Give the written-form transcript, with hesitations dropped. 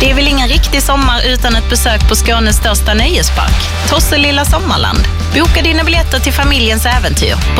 Det är väl ingen riktig sommar utan ett besök på Skånes största nöjespark, Tosselilla Sommarland. Boka dina biljetter till familjens äventyr på